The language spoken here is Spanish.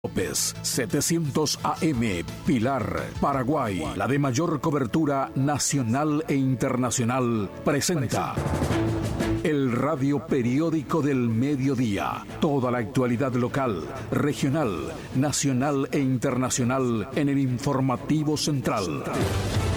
López, 700 AM, Pilar, Paraguay, la de mayor cobertura nacional e internacional, presenta el radio periódico del mediodía. Toda la actualidad local, regional, nacional e internacional en el informativo central.